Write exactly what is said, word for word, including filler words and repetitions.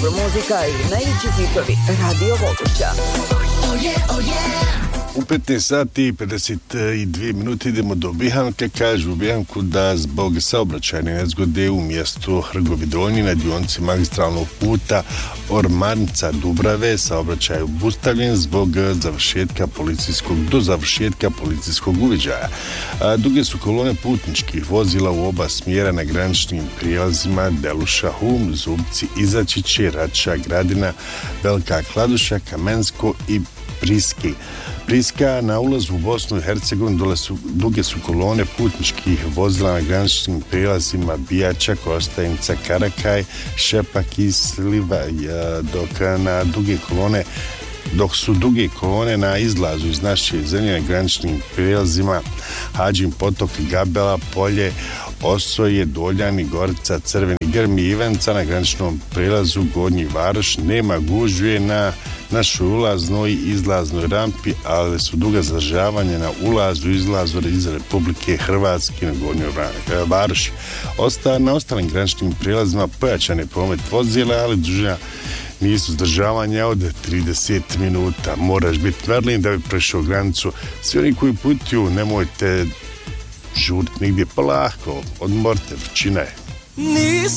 dobro muzika i najveći hitovi Radio Voluća. Oh yeah, oh yeah. U petnaest sati i pedeset dvije minute idemo do Bihanke. Kažu u Bihanku da zbog saobraćajne nezgode u mjestu Hrgovi Donji na dionici magistralnog puta Ormanica Dubrave saobraćaj je obustavljen zbog završetka policijskog do završetka policijskog uviđaja. A, duge su kolone putničkih vozila u oba smjera na graničnim prijelazima Deluša, Hum, Zubci, Izačiće, Rača, Gradina, Velika Kladuša, Kamensko i Priski. Priska na ulazu u Bosnu i Hercegovinu dole su, duge su kolone putničkih vozila na graničnim prijelazima Bijača, Kostajnica, Karakaj, Šepak i Sliva, dok na duge kolone dok su duge kolone na izlazu iz naše zemlje na graničnim prijelazima Hadžin Potok, Gabela, Polje, Osoje, Doljani, Gorica, Crveni Grm i Ivanca na graničnom prijelazu Gornji Varoš. Nema gužve na našoj ulaznoj i izlaznoj rampi, ali su duga zadržavanja na ulazu i izlazu iz Republike Hrvatske na Gornjoj Varoši. Osta, na ostalim graničnim prijelazima pojačan je promet vozila, ali dužina nisu zdržavanja od trideset minuta. Moraš biti Merlin da bi prešao granicu. Svi oni koji putuju, nemojte žuriti nigdje, polako, odmorite, vrućina je.